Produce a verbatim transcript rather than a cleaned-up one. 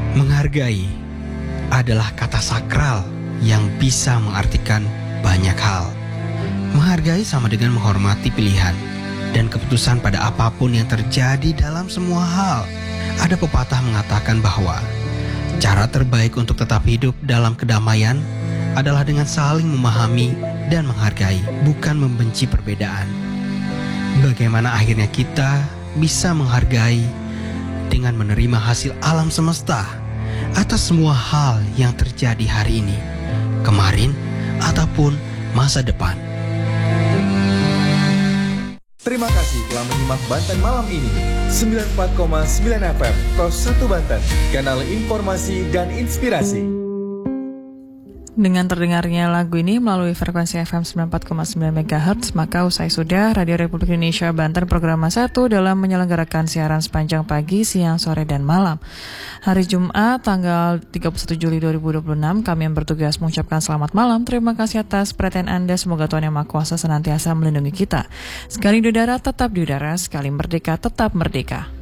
Menghargai adalah kata sakral yang bisa mengartikan banyak hal. Menghargai sama dengan menghormati pilihan dan keputusan pada apapun yang terjadi dalam semua hal. Ada pepatah mengatakan bahwa cara terbaik untuk tetap hidup dalam kedamaian adalah dengan saling memahami dan menghargai, bukan membenci perbedaan. Bagaimana akhirnya kita bisa menghargai dengan menerima hasil alam semesta atas semua hal yang terjadi hari ini, kemarin, ataupun masa depan. Terima kasih telah menyimak Banten Malam ini. sembilan puluh empat koma sembilan F M, Kos satu Banten, kanal informasi dan inspirasi. Dengan terdengarnya lagu ini melalui frekuensi F M sembilan puluh empat koma sembilan MHz, maka usai sudah Radio Republik Indonesia Banten Program satu dalam menyelenggarakan siaran sepanjang pagi, siang, sore, dan malam. Hari Jumat, tanggal tiga puluh satu Juli dua ribu dua puluh enam, kami yang bertugas mengucapkan selamat malam. Terima kasih atas perhatian Anda. Semoga Tuhan Yang Maha Kuasa senantiasa melindungi kita. Sekali di udara, tetap di udara. Sekali merdeka, tetap merdeka.